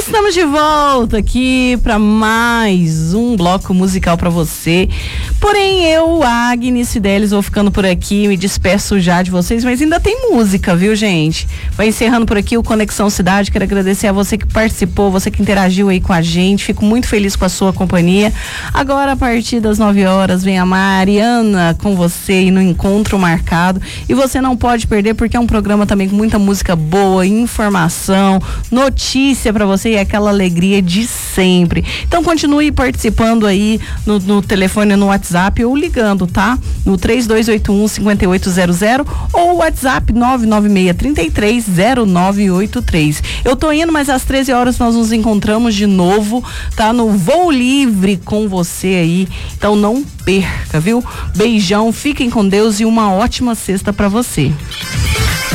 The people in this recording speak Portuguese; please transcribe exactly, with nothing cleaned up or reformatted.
Estamos de volta aqui para mais um bloco musical para você. Porém, eu, Agnes Fidelis, vou ficando por aqui, me despeço já de vocês, mas ainda tem música, viu, gente? Vai encerrando por aqui o Conexão Cidade. Quero agradecer a você que participou, você que interagiu aí com a gente. Fico muito feliz com a sua companhia. Agora, a partir das nove horas, vem a Mariana com você e no Encontro Marcado. E você não pode perder, porque é um programa também com muita música boa, informação, notícia para você e aquela alegria de sempre. Então continue participando aí no, no telefone, no WhatsApp ou ligando, tá? No três dois oito um, cinco oito zero zero ou WhatsApp nove nove seis, três três zero nove oito três. Eu tô indo, mas às treze horas nós nos encontramos de novo, tá? No Voo Livre com você aí. Então não perca, viu? Beijão, fiquem com Deus e uma ótima sexta para você.